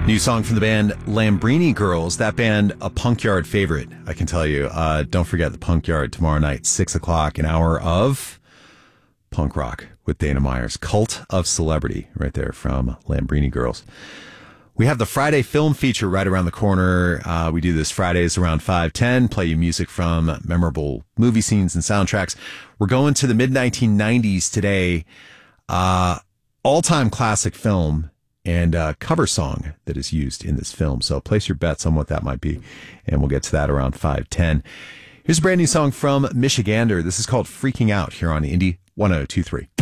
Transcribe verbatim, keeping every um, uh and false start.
New song from the band Lambrini Girls. That band, a Punk Yard favorite, I can tell you. Uh, don't forget the Punk Yard tomorrow night, six o'clock, an hour of punk rock with Dana Myers. Cult of Celebrity, right there from Lambrini Girls. We have the Friday film feature right around the corner. Uh, we do this Fridays around five ten, play you music from memorable movie scenes and soundtracks. We're going to the mid nineteen nineties today. Uh, all-time classic film and a cover song that is used in this film. So place your bets on what that might be, and we'll get to that around five ten. Here's a brand new song from Michigander. This is called Freaking Out here on Indie one oh two three.